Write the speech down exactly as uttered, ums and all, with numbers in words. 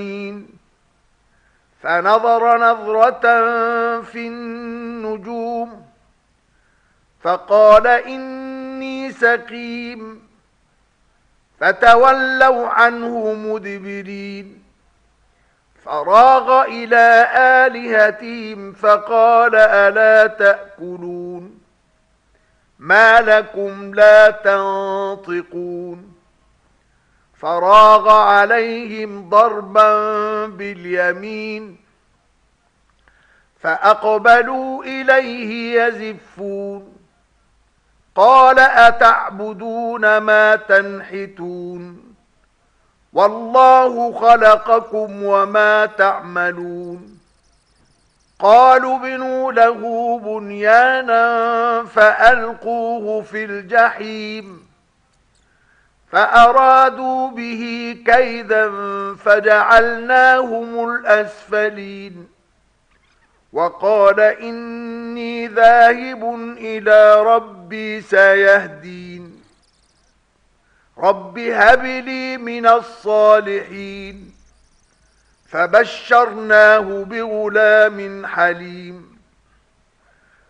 فنظر نظرة في النجوم فقال إني سقيم فتولوا عنه مدبرين فراغ إلى آلهتهم فقال ألا تأكلون ما لكم لا تنطقون فراغ عليهم ضربا باليمين فأقبلوا إليه يزفون قال أتعبدون ما تنحتون والله خلقكم وما تعملون قالوا بنوا له بنيانا فألقوه في الجحيم فأرادوا به كيدا فجعلناهم الأسفلين وقال إني ذاهب إلى ربي سيهدين رب هب لي من الصالحين فبشرناه بغلام حليم